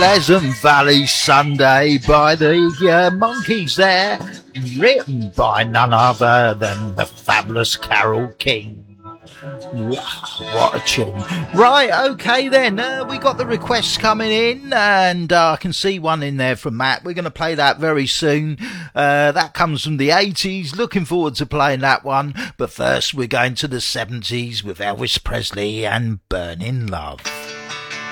Pleasant Valley Sunday by the Monkees there, written by none other than the fabulous Carole King. Wow, what a tune. Right, okay then, we got the requests coming in, and I can see one in there from Matt. We're going to play that very soon. That comes from the 80s, looking forward to playing that one. But first we're going to the 70s with Elvis Presley and Burning Love.